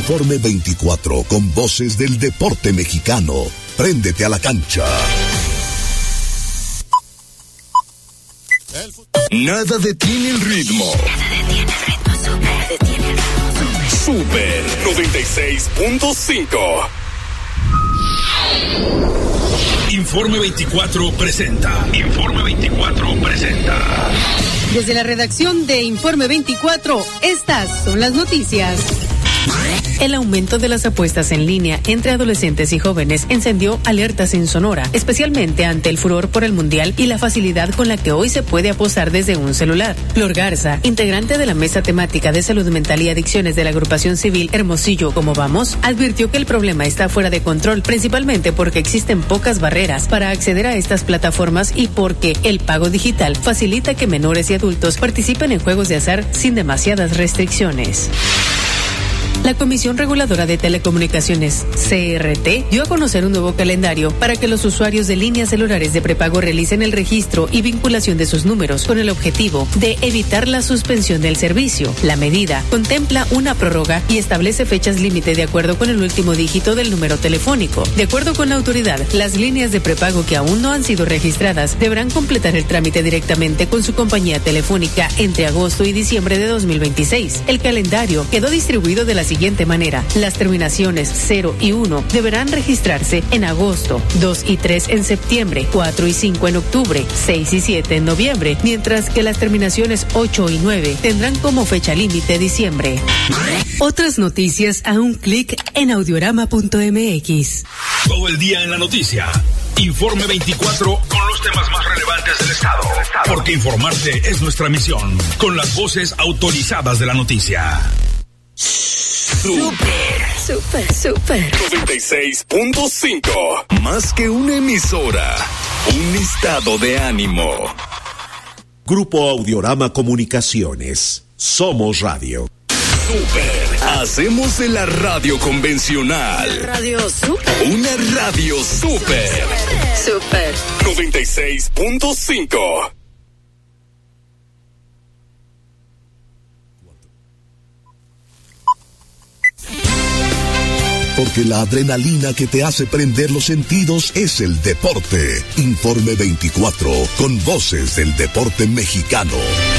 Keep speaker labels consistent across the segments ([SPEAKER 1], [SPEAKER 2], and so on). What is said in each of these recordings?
[SPEAKER 1] Informe 24 con voces del deporte mexicano. Préndete a la cancha.
[SPEAKER 2] Nada detiene el ritmo. Super 96.5. Informe 24 presenta.
[SPEAKER 3] Desde la redacción de Informe 24, estas son las noticias. El aumento de las apuestas en línea entre adolescentes y jóvenes encendió alertas en Sonora, especialmente ante el furor por el Mundial y la facilidad con la que hoy se puede apostar desde un celular. Flor Garza, integrante de la Mesa Temática de Salud Mental y Adicciones de la agrupación civil Hermosillo Como Vamos, advirtió que el problema está fuera de control, principalmente porque existen pocas barreras para acceder a estas plataformas y porque el pago digital facilita que menores y adultos participen en juegos de azar sin demasiadas restricciones. La Comisión Reguladora de Telecomunicaciones, CRT, dio a conocer un nuevo calendario para que los usuarios de líneas celulares de prepago realicen el registro y vinculación de sus números con el objetivo de evitar la suspensión del servicio. La medida contempla una prórroga y establece fechas límite de acuerdo con el último dígito del número telefónico. De acuerdo con la autoridad, las líneas de prepago que aún no han sido registradas deberán completar el trámite directamente con su compañía telefónica entre agosto y diciembre de 2026. El calendario quedó distribuido de la siguiente manera: las terminaciones 0 y 1 deberán registrarse en agosto, 2 y 3 en septiembre, 4 y 5 en octubre, 6 y 7 en noviembre, mientras que las terminaciones 8 y 9 tendrán como fecha límite diciembre. Otras noticias a un clic en audiorama.mx.
[SPEAKER 2] Todo el día en la noticia. Informe 24 con los temas más relevantes del estado. Porque informarte es nuestra misión. Con las voces autorizadas de la noticia. Super 96.5. Más que una emisora, un estado de ánimo.
[SPEAKER 1] Grupo Audiorama Comunicaciones. Somos radio.
[SPEAKER 2] Super. Hacemos de la radio convencional.
[SPEAKER 3] Radio Super.
[SPEAKER 2] Una radio super. 96.5.
[SPEAKER 1] Porque la adrenalina que te hace prender los sentidos es el deporte. Informe 24 con voces del deporte mexicano.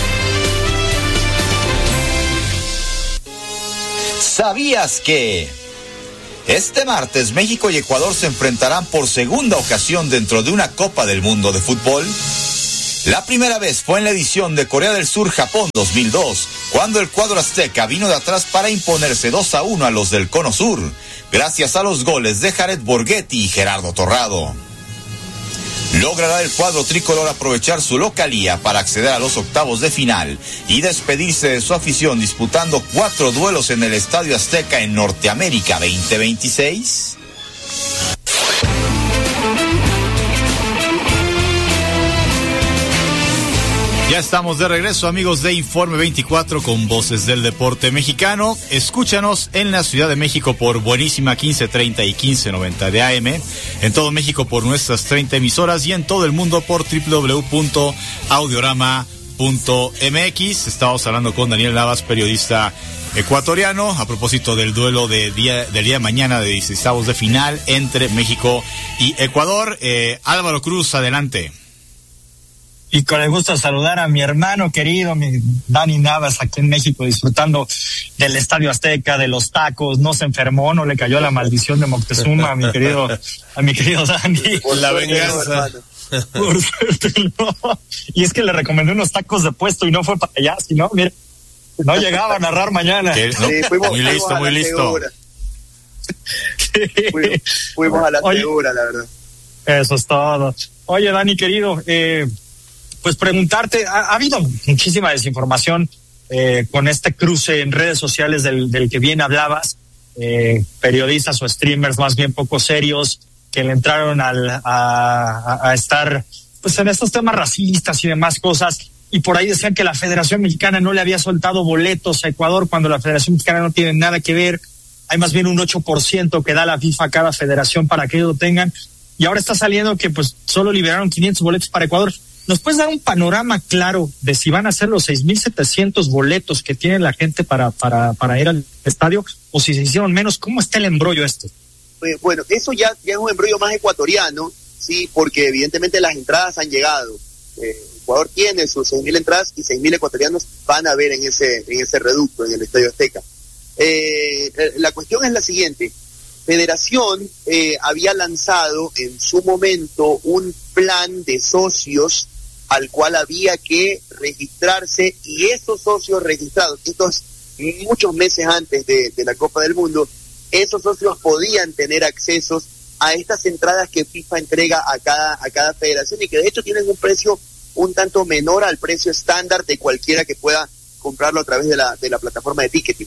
[SPEAKER 4] ¿Sabías que este martes México y Ecuador se enfrentarán por segunda ocasión dentro de una Copa del Mundo de fútbol? La primera vez fue en la edición de Corea del Sur-Japón 2002, cuando el cuadro azteca vino de atrás para imponerse 2-1 a los del Cono Sur, gracias a los goles de Jared Borghetti y Gerardo Torrado. ¿Logrará el cuadro tricolor aprovechar su localía para acceder a los octavos de final y despedirse de su afición disputando 4 duelos en el Estadio Azteca en Norteamérica 2026?
[SPEAKER 5] Ya estamos de regreso, amigos de Informe 24 con voces del deporte mexicano. Escúchanos en la Ciudad de México por Buenísima 1530 y 1590 de AM, en todo México por nuestras 30 emisoras y en todo el mundo por www.audiorama.mx. Estamos hablando con Daniel Navas, periodista ecuatoriano, a propósito del duelo del día de mañana de 16avos de final entre México y Ecuador. Álvaro Cruz, adelante.
[SPEAKER 6] Y con el gusto de saludar a mi hermano querido, mi Dani Navas, aquí en México, disfrutando del Estadio Azteca, de los tacos. No se enfermó, no le cayó la maldición de Moctezuma a mi querido Dani.
[SPEAKER 5] Por la venganza.
[SPEAKER 6] Por suerte, no. Y es que le recomendé unos tacos de puesto y no fue para allá, sino, mire, no llegaba a narrar mañana.
[SPEAKER 5] No, sí, muy listo.
[SPEAKER 7] Fuimos a la segura, la verdad.
[SPEAKER 6] Eso es todo. Oye, Dani, querido, pues preguntarte, ha habido muchísima desinformación con este cruce en redes sociales del que bien hablabas, periodistas o streamers más bien poco serios que le entraron a estar pues en estos temas racistas y demás cosas, y por ahí decían que la Federación Mexicana no le había soltado boletos a Ecuador cuando la Federación Mexicana no tiene nada que ver. Hay más bien un 8% que da la FIFA a cada federación para que ellos lo tengan, y ahora está saliendo que pues solo liberaron 500 boletos para Ecuador. ¿nos puedes dar un panorama claro de si van a ser los 6,700 boletos que tiene la gente para ir al estadio, o si se hicieron menos? ¿Cómo está el embrollo este?
[SPEAKER 7] Bueno, eso ya es un embrollo más ecuatoriano, sí, porque evidentemente las entradas han llegado. Ecuador tiene sus 6,000 entradas y 6,000 ecuatorianos van a ver en ese reducto, en el Estadio Azteca. La cuestión es la siguiente. Federación había lanzado en su momento un plan de socios al cual había que registrarse, y esos socios registrados, estos muchos meses antes de la Copa del Mundo, esos socios podían tener accesos a estas entradas que FIFA entrega a cada federación, y que de hecho tienen un precio un tanto menor al precio estándar de cualquiera que pueda comprarlo a través de la plataforma de ticketing.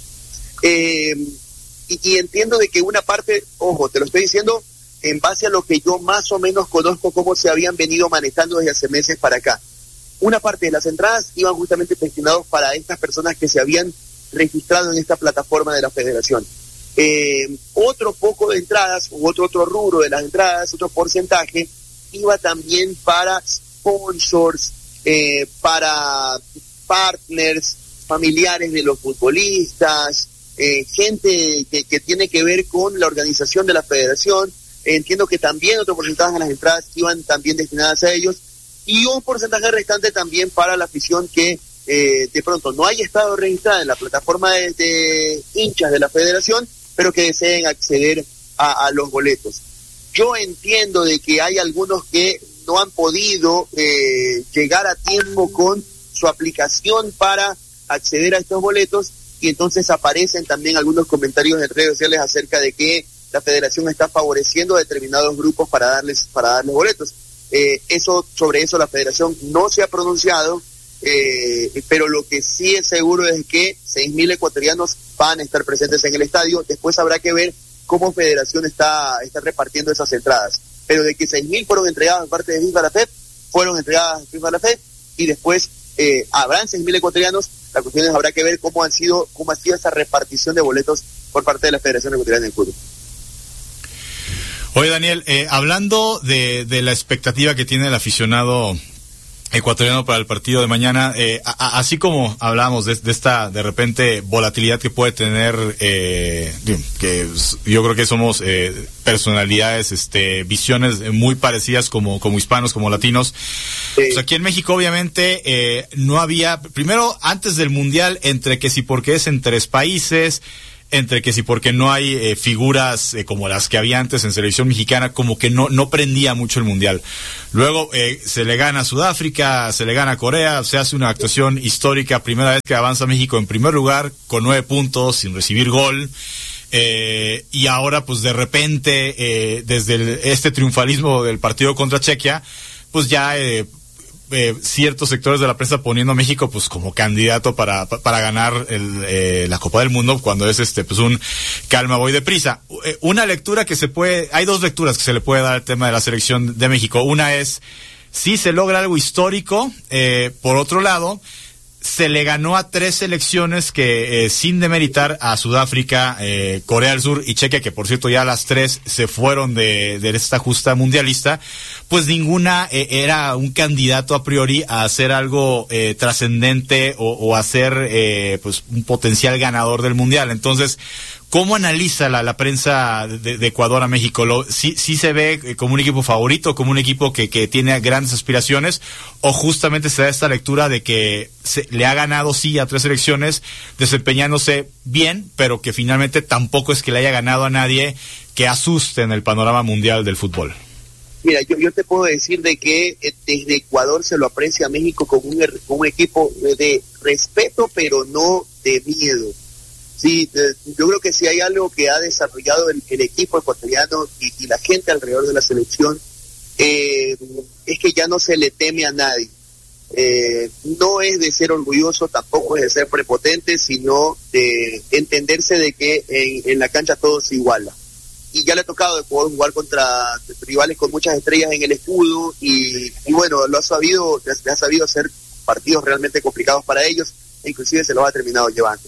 [SPEAKER 7] Y entiendo de que una parte, ojo, te lo estoy diciendo en base a lo que yo más o menos conozco cómo se habían venido manejando desde hace meses para acá. Una parte de las entradas iban justamente destinados para estas personas que se habían registrado en esta plataforma de la federación. Otro poco de entradas, u otro rubro de las entradas, otro porcentaje, iba también para sponsors, para partners, familiares de los futbolistas, gente que tiene que ver con la organización de la federación. Entiendo que también otro porcentaje de las entradas iban también destinadas a ellos, y un porcentaje restante también para la afición que de pronto no haya estado registrada en la plataforma de hinchas de la federación, pero que deseen acceder a los boletos. Yo entiendo de que hay algunos que no han podido llegar a tiempo con su aplicación para acceder a estos boletos, y entonces aparecen también algunos comentarios en redes sociales acerca de que la federación está favoreciendo a determinados grupos para darles boletos. Sobre eso la federación no se ha pronunciado, pero lo que sí es seguro es que 6,000 ecuatorianos van a estar presentes en el estadio. Después habrá que ver cómo federación está repartiendo esas entradas, pero de que 6,000 fueron entregadas en parte de FIFA La FEP, fueron entregadas en FIFA La FEP, y después habrán 6,000 ecuatorianos. La cuestión es habrá que ver cómo ha sido esa repartición de boletos por parte de la Federación Ecuatoriana de Fútbol.
[SPEAKER 5] Oye, Daniel, hablando de la expectativa que tiene el aficionado ecuatoriano para el partido de mañana, así como hablamos de esta de repente volatilidad que puede tener, que yo creo que somos personalidades, visiones muy parecidas como hispanos, como latinos. Pues aquí en México obviamente no había, primero antes del Mundial, entre que si porque es en 3 países, entre que sí porque no hay figuras como las que había antes en selección mexicana, como que no prendía mucho el Mundial. Luego se le gana a Sudáfrica, se le gana a Corea, se hace una actuación histórica, primera vez que avanza México en primer lugar, con 9 puntos, sin recibir gol. Y ahora pues de repente desde este triunfalismo del partido contra Chequia, pues ya ciertos sectores de la prensa poniendo a México pues como candidato para ganar la Copa del Mundo, cuando es pues un calma, voy deprisa. Una lectura que hay 2 lecturas que se le puede dar al tema de la selección de México. Una es si se logra algo histórico, por otro lado se le ganó a 3 selecciones que sin demeritar a Sudáfrica, Corea del Sur y Chequia, que por cierto ya las 3 se fueron de esta justa mundialista, pues ninguna era un candidato a priori a hacer algo trascendente o a ser pues un potencial ganador del mundial. Entonces, ¿cómo analiza la prensa de Ecuador a México? ¿Sí se ve como un equipo favorito, como un equipo que tiene grandes aspiraciones, o justamente se da esta lectura de que le ha ganado sí a 3 selecciones, desempeñándose bien, pero que finalmente tampoco es que le haya ganado a nadie que asuste en el panorama mundial del fútbol?
[SPEAKER 7] Mira, yo te puedo decir de que desde Ecuador se lo aprecia a México como un equipo de respeto, pero no de miedo. Sí, yo creo que si hay algo que ha desarrollado el equipo ecuatoriano y la gente alrededor de la selección, es que ya no se le teme a nadie. No es de ser orgulloso, tampoco es de ser prepotente, sino de entenderse de que en la cancha todo se iguala. Y ya le ha tocado de poder jugar contra rivales con muchas estrellas en el escudo, y bueno, le ha sabido hacer partidos realmente complicados para ellos, e inclusive se los ha terminado llevando.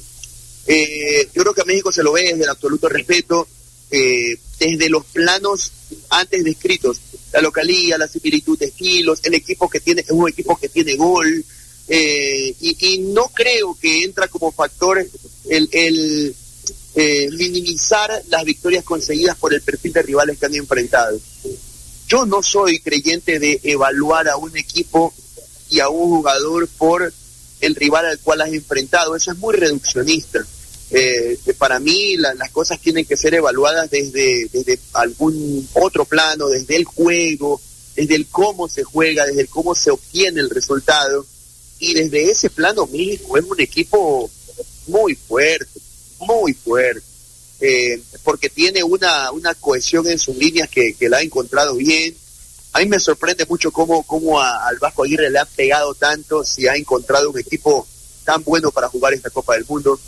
[SPEAKER 7] Yo creo que a México se lo ve desde el absoluto respeto, desde los planos antes descritos. la localía, la similitud de estilos, el equipo que tiene, es un equipo que tiene gol, y no creo que entra como factor el minimizar las victorias conseguidas por el perfil de rivales que han enfrentado. Yo no soy creyente de evaluar a un equipo y a un jugador por el rival al cual has enfrentado. Eso es muy reduccionista. Para mí las cosas tienen que ser evaluadas desde algún otro plano, desde el juego, desde el cómo se juega, desde el cómo se obtiene el resultado, y desde ese plano México es un equipo muy fuerte, porque tiene una cohesión en sus líneas que la ha encontrado bien. A mí me sorprende mucho cómo al Vasco Aguirre le ha pegado tanto, si ha encontrado un equipo tan bueno para jugar esta Copa del Mundo.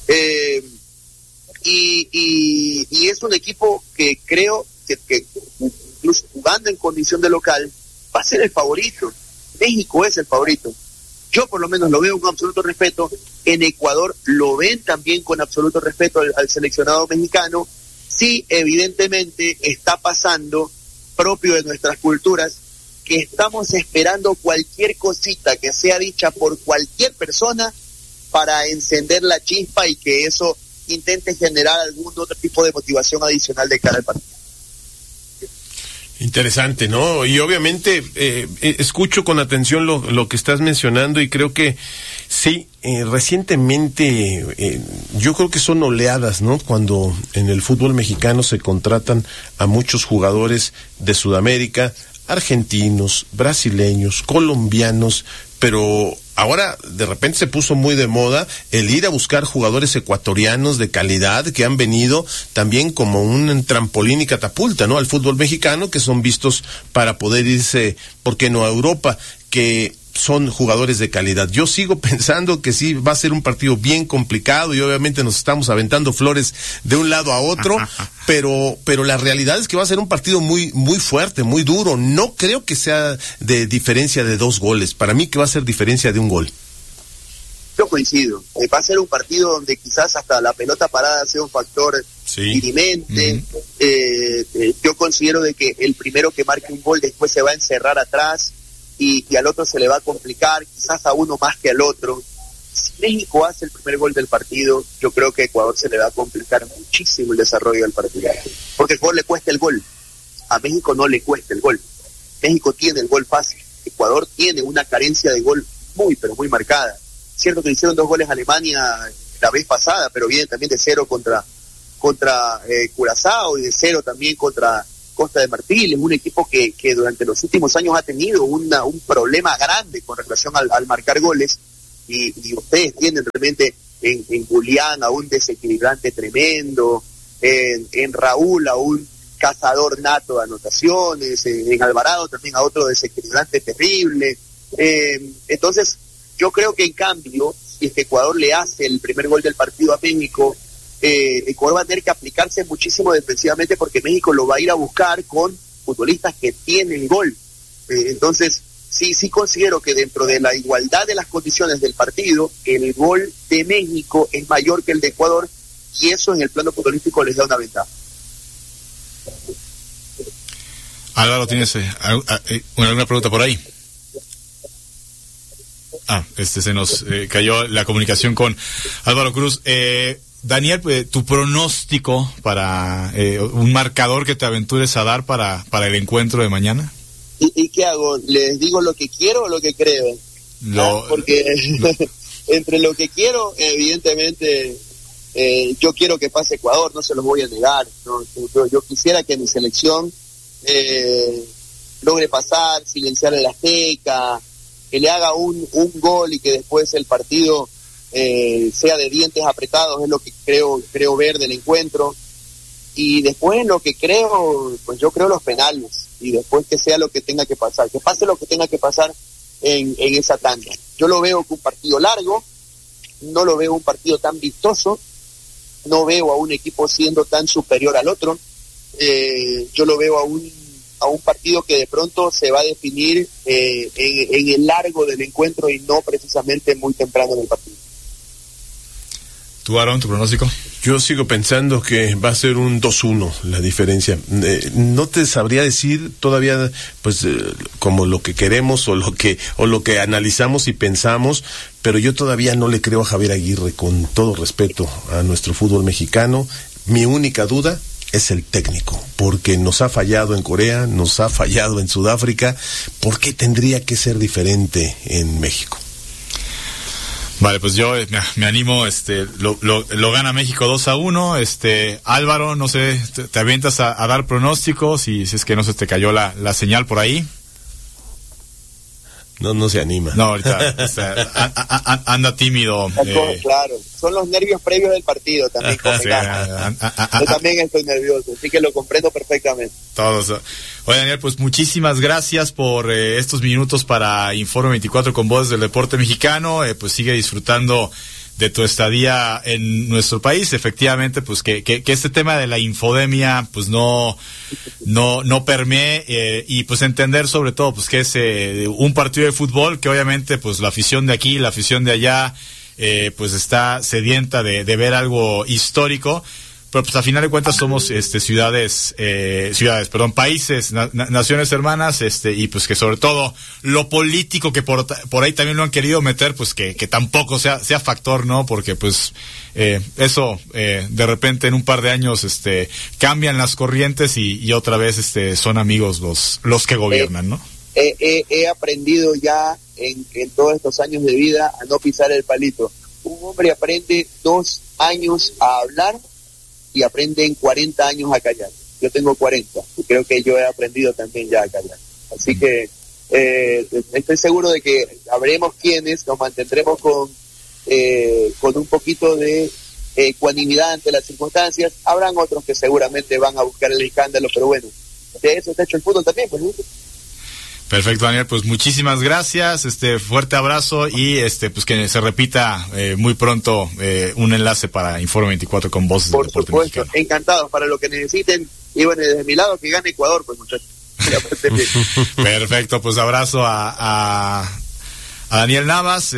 [SPEAKER 7] Y es un equipo que creo que incluso jugando en condición de local va a ser el favorito. México es el favorito. Yo por lo menos lo veo con absoluto respeto. En Ecuador lo ven también con absoluto respeto al seleccionado mexicano. Sí, evidentemente está pasando, propio de nuestras culturas, que estamos esperando cualquier cosita que sea dicha por cualquier persona para encender la chispa y que eso intente generar algún otro tipo de motivación adicional de cara al partido.
[SPEAKER 8] Interesante, ¿no? Y obviamente escucho con atención lo que estás mencionando, y creo que sí, recientemente yo creo que son oleadas, ¿no? Cuando en el fútbol mexicano se contratan a muchos jugadores de Sudamérica, argentinos, brasileños, colombianos, pero ahora de repente se puso muy de moda el ir a buscar jugadores ecuatorianos de calidad que han venido también como un trampolín y catapulta, ¿no?, al fútbol mexicano, que son vistos para poder irse, ¿por qué no?, a Europa, que son jugadores de calidad. Yo sigo pensando que sí va a ser un partido bien complicado, y obviamente nos estamos aventando flores de un lado a otro, pero la realidad es que va a ser un partido muy muy fuerte, muy duro. No creo que sea de diferencia de 2 goles. Para mí que va a ser diferencia de 1 gol.
[SPEAKER 7] Yo coincido. Va a ser un partido donde quizás hasta la pelota parada sea un factor dirimente. Yo considero de que el primero que marque un gol después se va a encerrar atrás, y al otro se le va a complicar, quizás a uno más que al otro. Si México hace el primer gol del partido, yo creo que a Ecuador se le va a complicar muchísimo el desarrollo del partido, porque a Ecuador le cuesta el gol, a México no le cuesta el gol. México tiene el gol fácil, Ecuador tiene una carencia de gol muy, pero muy marcada. Cierto que hicieron 2 goles a Alemania la vez pasada, pero viene también de 0 contra Curazao, y de 0 también contra Costa de Marfil. Es un equipo que durante los últimos años ha tenido un problema grande con relación al marcar goles, y ustedes tienen realmente en Julián a un desequilibrante tremendo, en Raúl a un cazador nato de anotaciones, en Alvarado también a otro desequilibrante terrible. Entonces yo creo que en cambio, si es que Ecuador le hace el primer gol del partido a México, Ecuador va a tener que aplicarse muchísimo defensivamente, porque México lo va a ir a buscar con futbolistas que tienen gol. Entonces sí considero que dentro de la igualdad de las condiciones del partido, el gol de México es mayor que el de Ecuador, y eso en el plano futbolístico les da una ventaja.
[SPEAKER 5] Álvaro, ¿tienes alguna pregunta por ahí? Se nos cayó la comunicación con Álvaro Cruz. Daniel, tu pronóstico para un marcador que te aventures a dar para el encuentro de mañana.
[SPEAKER 7] ¿Y qué hago? ¿Les digo lo que quiero o lo que creo? Porque entre lo que quiero, evidentemente, yo quiero que pase Ecuador, no se los voy a negar, ¿no? Yo quisiera que mi selección logre pasar, silenciar el Azteca, que le haga un gol y que después el partido sea de dientes apretados. Es lo que creo ver del encuentro. Y después lo que creo, pues yo creo los penales, y después que sea lo que tenga que pasar, que pase lo que tenga que pasar en esa tanda. Yo lo veo como un partido largo, no lo veo un partido tan vistoso, no veo a un equipo siendo tan superior al otro. Yo lo veo a un partido que de pronto se va a definir en el largo del encuentro, y no precisamente muy temprano en el partido.
[SPEAKER 5] ¿Tú, Aaron, tu pronóstico?
[SPEAKER 8] Yo sigo pensando que va a ser un 2-1 la diferencia. No te sabría decir todavía, pues, como lo que queremos o lo que analizamos y pensamos, pero yo todavía no le creo a Javier Aguirre, con todo respeto a nuestro fútbol mexicano. Mi única duda es el técnico, porque nos ha fallado en Corea, nos ha fallado en Sudáfrica. ¿Por qué tendría que ser diferente en México?
[SPEAKER 5] Vale, pues yo me animo, lo gana México 2-1, Álvaro, no sé, te avientas a dar pronósticos, si es que no se te cayó la señal por ahí.
[SPEAKER 8] No se anima.
[SPEAKER 5] No, ahorita anda tímido.
[SPEAKER 7] Claro, son los nervios previos del partido también.
[SPEAKER 5] Sí,
[SPEAKER 7] yo también estoy nervioso, así que lo comprendo perfectamente.
[SPEAKER 5] Todos. Oye, Daniel, pues muchísimas gracias por estos minutos para Informe 24 con Voces del Deporte Mexicano. Pues sigue disfrutando de tu estadía en nuestro país. Efectivamente, pues que este tema de la infodemia pues no permee, y pues entender sobre todo pues que es un partido de fútbol que obviamente pues la afición de aquí, la afición de allá pues está sedienta de ver algo histórico. Pero pues a final de cuentas somos países, naciones hermanas, y pues que sobre todo lo político que por ahí también lo han querido meter, pues que tampoco sea factor, ¿no? Porque pues eso de repente en un par de años cambian las corrientes y otra vez son amigos los que gobiernan, ¿no?
[SPEAKER 7] He aprendido ya en todos estos años de vida a no pisar el palito. Un hombre aprende 2 años a hablar y aprende en 40 años a callar. Yo tengo 40 y creo que yo he aprendido también ya a callar. Así que estoy seguro de que habremos quienes nos mantendremos con un poquito de ecuanimidad ante las circunstancias. Habrán otros que seguramente van a buscar el escándalo, pero bueno, de eso está hecho el fútbol también, pues, ¿no?
[SPEAKER 5] Perfecto, Daniel, pues muchísimas gracias, fuerte abrazo y pues que se repita muy pronto un enlace para Informe 24 con Voces del Deporte Mexicano.
[SPEAKER 7] Por supuesto, encantados para lo que necesiten, y bueno, desde mi lado que gane Ecuador, pues muchachos.
[SPEAKER 5] Perfecto, pues abrazo a Daniel Navas,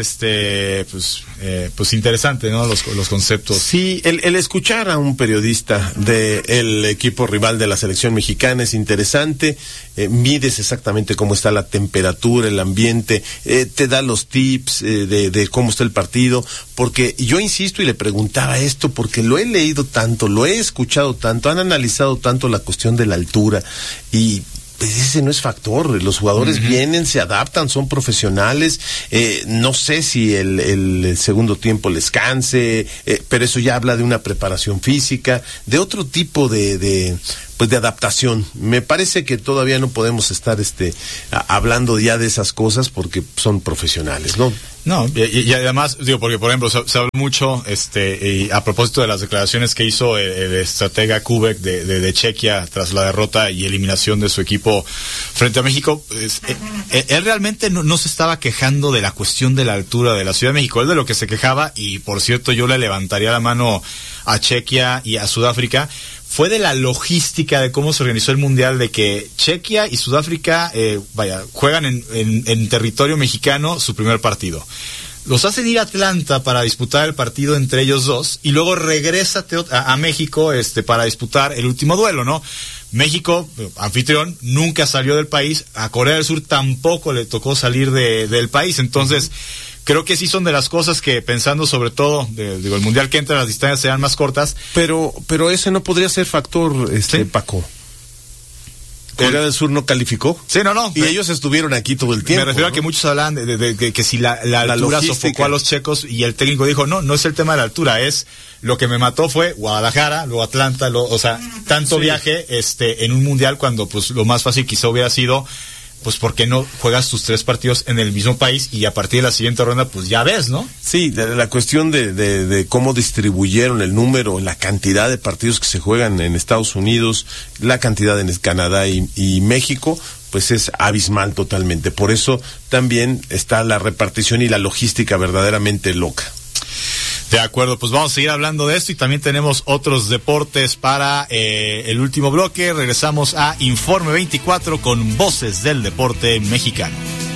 [SPEAKER 5] pues interesante, ¿no? Los conceptos.
[SPEAKER 8] Sí, el escuchar a un periodista del equipo rival de la selección mexicana es interesante. Mides exactamente cómo está la temperatura, el ambiente, te da los tips de cómo está el partido, porque yo insisto y le preguntaba esto porque lo he leído tanto, lo he escuchado tanto, han analizado tanto la cuestión de la altura y pues ese no es factor. Los jugadores vienen, se adaptan, son profesionales. No sé si el segundo tiempo les canse, pero eso ya habla de una preparación física, de otro tipo de adaptación. Me parece que todavía no podemos estar hablando ya de esas cosas porque son profesionales, ¿no?
[SPEAKER 5] No, y además, digo, porque por ejemplo se habló mucho, y a propósito de las declaraciones que hizo el estratega Kubek de Chequia tras la derrota y eliminación de su equipo frente a México, él realmente no se estaba quejando de la cuestión de la altura de la Ciudad de México. Él de lo que se quejaba, y por cierto yo le levantaría la mano a Chequia y a Sudáfrica, fue de la logística de cómo se organizó el Mundial, de que Chequia y Sudáfrica juegan en territorio mexicano su primer partido. Los hacen ir a Atlanta para disputar el partido entre ellos dos y luego regresa a México para disputar el último duelo, ¿no? México, anfitrión, nunca salió del país. A Corea del Sur tampoco le tocó salir del país. Entonces, creo que sí son de las cosas que, pensando sobre todo, el Mundial que entra, las distancias serán más cortas.
[SPEAKER 8] Pero ese no podría ser factor, ¿sí? Paco. ¿Corea del Sur no calificó?
[SPEAKER 5] Sí, no.
[SPEAKER 8] Y ellos estuvieron aquí todo el tiempo.
[SPEAKER 5] Me refiero, ¿no?, a que muchos hablan de que si la altura sofocó a los checos, y el técnico dijo, no es el tema de la altura, es lo que me mató fue Guadalajara, luego Atlanta, tanto viaje en un Mundial, cuando pues lo más fácil quizá hubiera sido, pues ¿por qué no juegas tus 3 partidos en el mismo país y a partir de la siguiente ronda pues ya ves, ¿no?
[SPEAKER 8] Sí, la cuestión de cómo distribuyeron el número, la cantidad de partidos que se juegan en Estados Unidos, la cantidad en Canadá y México, pues es abismal totalmente. Por eso también está la repartición y la logística verdaderamente loca.
[SPEAKER 5] De acuerdo, pues vamos a seguir hablando de esto y también tenemos otros deportes para el último bloque. Regresamos a Informe 24 con Voces del Deporte Mexicano.